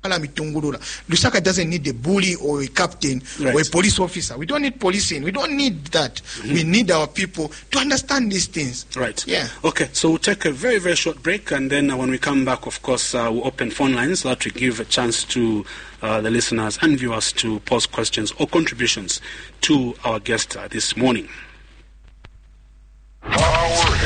Lusaka doesn't need a bully or a captain or a police officer. We don't need policing. We don't need that. We need our people to understand these things. Right. Yeah. Okay, so we'll take a very, very short break, and then when we come back, of course, we'll open phone lines so that we give a chance to the listeners and viewers to pose questions or contributions to our guest this morning.